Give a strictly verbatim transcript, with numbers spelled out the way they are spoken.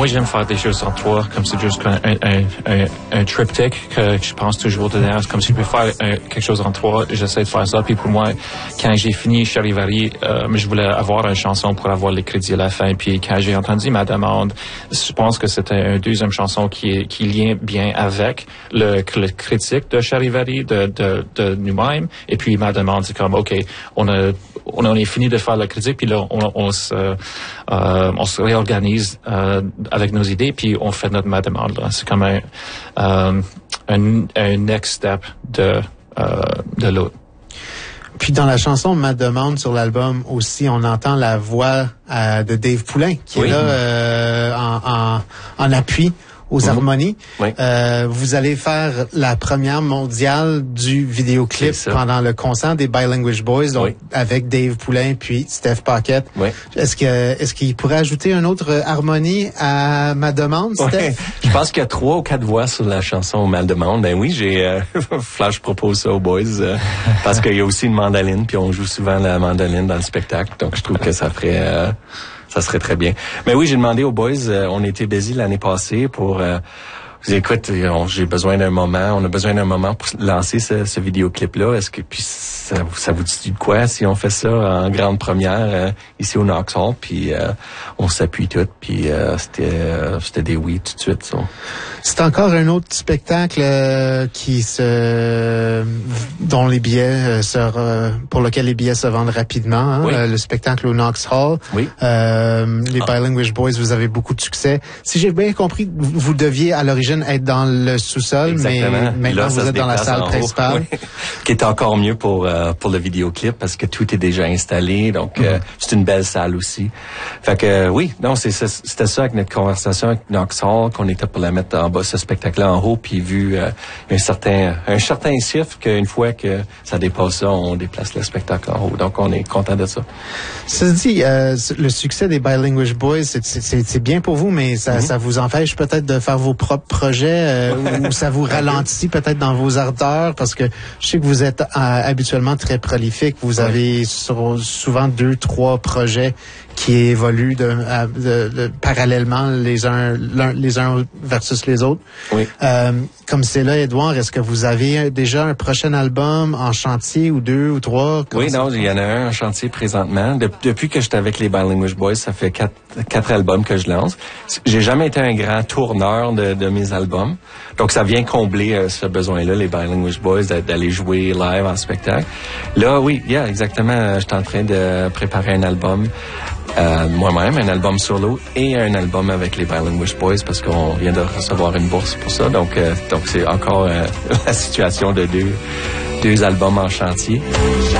moi, j'aime faire des choses en trois, comme c'est juste un, un, un, un triptyque que je pense toujours dedans. Comme si je peux faire un, quelque chose en trois, j'essaie de faire ça. Puis pour moi, quand j'ai fini Charivari, euh, je voulais avoir une chanson pour avoir les crédits à la fin. Puis quand j'ai entendu ma demande, je pense que c'était une deuxième chanson qui est, qui lien bien avec le, le critique de Charivari, de, de, de nous-mêmes. Et puis ma demande, c'est comme, OK, on a, on a fini de faire la critique, puis là, on, on se, euh, on se réorganise euh, avec nos idées, puis on fait notre ma demande. Là. C'est comme un, euh, un, un next step de, euh, de l'autre. Puis dans la chanson Ma demande sur l'album aussi, on entend la voix euh, de Dave Poulain qui oui. est là euh, en, en, en appui aux mm-hmm. harmonies. Oui. Euh, vous allez faire la première mondiale du vidéoclip pendant le concert des Bilanguage Boys, donc oui. avec Dave Poulain puis Steph Paquette. Oui. Est-ce que est-ce qu'il pourrait ajouter une autre harmonie à Ma demande, Steph? Oui. Je pense qu'il y a trois ou quatre voix sur la chanson Ma demande. Ben oui, j'ai euh, Flash propose ça aux boys euh, parce qu'il y a aussi une mandoline, puis on joue souvent la mandoline dans le spectacle, donc je trouve que ça ferait euh, ça serait très bien. Mais oui, j'ai demandé aux boys, euh, on était busy l'année passée pour... Euh, écoute, on, j'ai besoin d'un moment, on a besoin d'un moment pour lancer ce, ce vidéoclip-là. Est-ce que puis ça, ça vous dit de quoi si on fait ça en grande première euh, ici au Knox Hall, puis euh, on s'appuie tout, puis euh, c'était euh, c'était des oui tout de suite. Ça. C'est encore un autre spectacle euh, qui se dont les billets euh, se euh, pour lequel les billets se vendent rapidement. Hein, oui. euh, le spectacle au Knox Hall. Oui. Euh, les ah. Bilanguage Boys, vous avez beaucoup de succès. Si j'ai bien compris, vous, vous deviez à l'origine être dans le sous-sol, exactement. mais maintenant là, vous êtes dans la salle principale. Oui. Qui est encore mieux pour euh, pour le vidéoclip parce que tout est déjà installé, donc mm-hmm. euh, c'est une belle salle aussi. Fait que euh, oui, non, c'est c'était ça avec notre conversation avec Knox Hall qu'on était pour la mettre en bas, ce spectacle-là en haut, puis vu euh, un certain un certain chiffre qu'une fois que ça dépasse ça, on déplace le spectacle en haut. Donc on est content de ça. Ça se dit, euh, le succès des Bilanguage Boys, c'est c'est c'est bien pour vous, mais ça mm-hmm. ça vous empêche peut-être de faire vos propres projets euh, ou ça vous ralentit peut-être dans vos ardeurs parce que je sais que vous êtes euh, habituellement très prolifique. Vous oui. avez sur, souvent deux, trois projets qui évoluent de, de, de, parallèlement les uns, les uns versus les autres. Oui. Euh, comme c'est là, Édouard, est-ce que vous avez déjà un prochain album en chantier ou deux ou trois? Oui, non, il y en a un en chantier présentement. De, depuis que j'étais avec les Bilanguage Boys, ça fait quatre, quatre albums que je lance. J'ai jamais été un grand tourneur de, de mes albums. Donc, ça vient combler euh, ce besoin-là, les Bilanguage Boys, d'aller jouer live en spectacle. Là, oui, yeah, exactement. Je suis en train de préparer un album euh, moi-même, un album solo et un album avec les Bilanguage Boys parce qu'on vient de recevoir une bourse pour ça. Donc, euh, donc c'est encore euh, la situation de deux, deux albums en chantier.